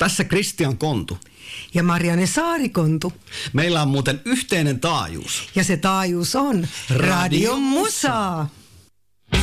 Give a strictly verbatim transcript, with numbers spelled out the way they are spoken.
Tässä Kristian Kontu. Ja Marianne Saarikontu. Meillä on muuten yhteinen taajuus. Ja se taajuus on Radio Musaa.